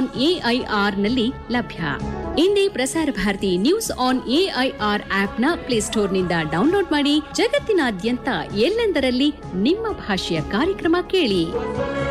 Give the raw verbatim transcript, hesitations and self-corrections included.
On ಎಐಆರ್ನಲ್ಲಿ ಲಭ್ಯ. ಇಂದೇ Prasar Bharati news on AIR ಆಪ್ನ ಪ್ಲೇಸ್ಟೋರ್ನಿಂದ download ಮಾಡಿ ಜಗತ್ತಿನಾದ್ಯಂತ ಎಲ್ಲೆಂದರಲ್ಲಿ ನಿಮ್ಮ ಭಾಷೆಯ ಕಾರ್ಯಕ್ರಮ ಕೇಳಿ.